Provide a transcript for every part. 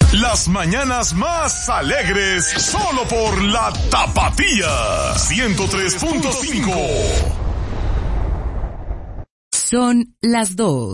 Las mañanas más alegres solo por la Tapatía 103.5. Son las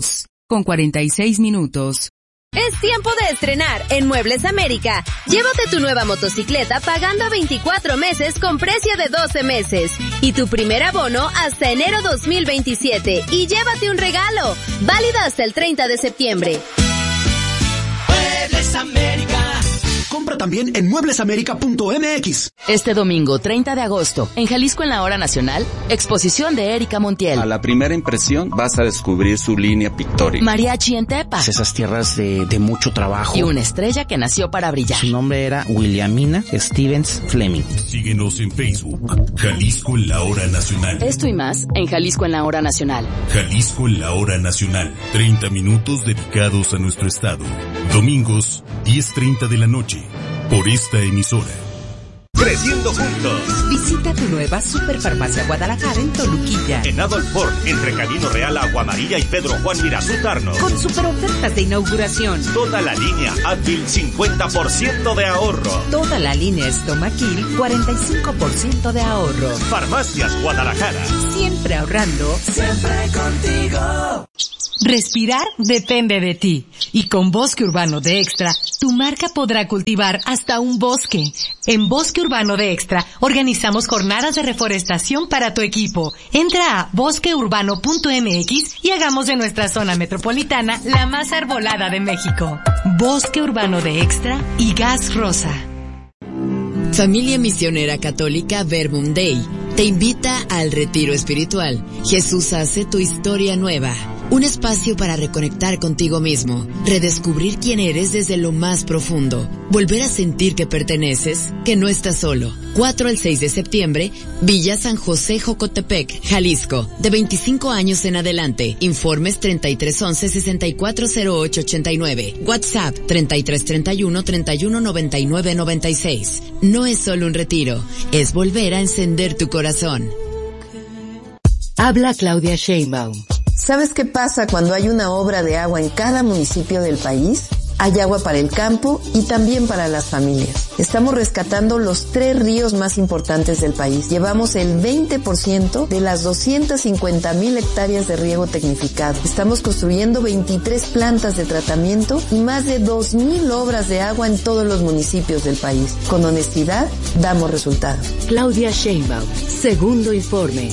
2:46. Es tiempo de estrenar en Muebles América. Llévate tu nueva motocicleta pagando a 24 meses con precio de 12 meses. Y tu primer abono hasta enero 2027. Y llévate un regalo. Válido hasta el 30 de septiembre. Muebles América. Compra también en mueblesamerica.mx. Este domingo, 30 de agosto, en Jalisco en la Hora Nacional, exposición de Erika Montiel. A la primera impresión vas a descubrir su línea pictórica. Mariachi en Tepa. Esas tierras de mucho trabajo. Y una estrella que nació para brillar. Su nombre era Williamina Stevens Fleming. Síguenos en Facebook, Jalisco en la Hora Nacional. Esto y más en Jalisco en la Hora Nacional. Jalisco en la Hora Nacional. 30 minutos dedicados a nuestro estado. Domingos, 10:30 de la noche. Por esta emisora. Creciendo juntos. Visita tu nueva Superfarmacia Guadalajara en Toluquilla. En Adolf Ford, entre Camino Real, Agua Amarilla y Pedro Juan Mirazú Tarno. Con super ofertas de inauguración. Toda la línea Advil 50% de ahorro. Toda la línea Estomaquil 45% de ahorro. Farmacias Guadalajara. Siempre ahorrando. Siempre contigo. Respirar depende de ti. Y con Bosque Urbano de Extra, tu marca podrá cultivar hasta un bosque. En Bosque Urbano de Extra, organizamos jornadas de reforestación para tu equipo. Entra a bosqueurbano.mx y hagamos de nuestra zona metropolitana la más arbolada de México. Bosque Urbano de Extra y Gas Rosa. Familia Misionera Católica Verbum Dei te invita al Retiro Espiritual. Jesús hace tu historia nueva. Un espacio para reconectar contigo mismo, redescubrir quién eres desde lo más profundo, volver a sentir que perteneces, que no estás solo. 4 al 6 de septiembre, Villa San José Jocotepec, Jalisco, de 25 años en adelante. Informes 3311-640889. WhatsApp 3331-319996. No es solo un retiro, es volver a encender tu corazón. Habla Claudia Sheinbaum. ¿Sabes qué pasa cuando hay una obra de agua en cada municipio del país? Hay agua para el campo y también para las familias. Estamos rescatando los 3 ríos más importantes del país. Llevamos el 20% de las 250,000 hectáreas de riego tecnificado. Estamos construyendo 23 plantas de tratamiento y más de 2,000 obras de agua en todos los municipios del país. Con honestidad, damos resultados. Claudia Sheinbaum, segundo informe.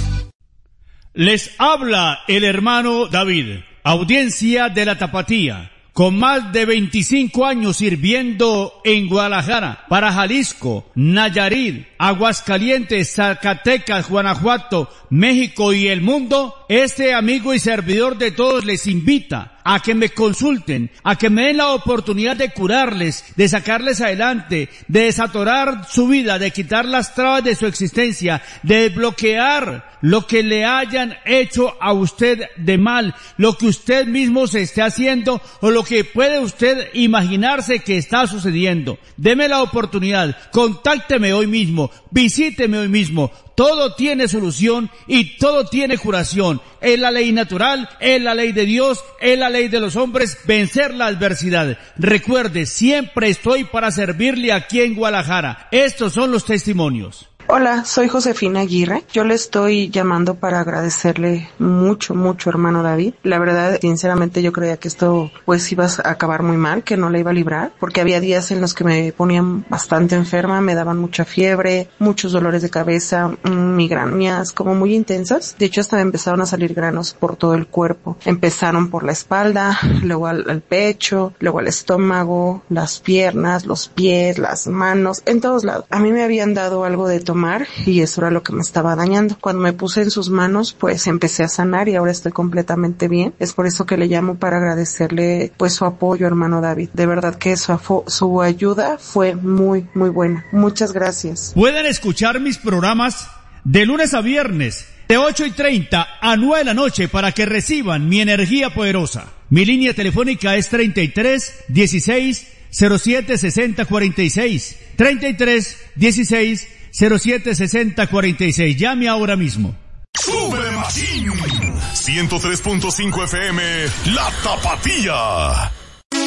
Les habla el hermano David, audiencia de la Tapatía, con más de 25 años sirviendo en Guadalajara, para Jalisco, Nayarit, Aguascalientes, Zacatecas, Guanajuato, México y el mundo. Este amigo y servidor de todos les invita a que me consulten, a que me den la oportunidad de curarles, de sacarles adelante, de desatorar su vida, de quitar las trabas de su existencia, de desbloquear lo que le hayan hecho a usted de mal, lo que usted mismo se esté haciendo o lo que puede usted imaginarse que está sucediendo. Deme la oportunidad, contácteme hoy mismo, visíteme hoy mismo. Todo tiene solución y todo tiene curación. Es la ley natural, es la ley de Dios, es la ley de los hombres, vencer la adversidad. Recuerde, siempre estoy para servirle aquí en Guadalajara. Estos son los testimonios. Hola, soy Josefina Aguirre. Yo le estoy llamando para agradecerle mucho, hermano David. La verdad, sinceramente, yo creía que esto pues iba a acabar muy mal, que no la iba a librar, porque había días en los que me ponían bastante enferma, me daban mucha fiebre, muchos dolores de cabeza, migrañas como muy intensas. De hecho, hasta me empezaron a salir granos por todo el cuerpo. Empezaron por la espalda, luego al pecho, luego al estómago, las piernas, los pies, las manos, en todos lados. A mí me habían dado algo de tomar y eso era lo que me estaba dañando. Cuando me puse en sus manos, pues empecé a sanar y ahora estoy completamente bien. Es por eso que le llamo para agradecerle pues su apoyo, hermano David. De verdad que su ayuda fue muy, muy buena. Muchas gracias. Pueden escuchar mis programas de lunes a viernes de 8:30 a 9 de la noche para que reciban mi energía poderosa. Mi línea telefónica es 33 16 07 60 46. 33 16 07 60 46. Llame ahora mismo. Sube Machín 103.5 FM, La Tapatía.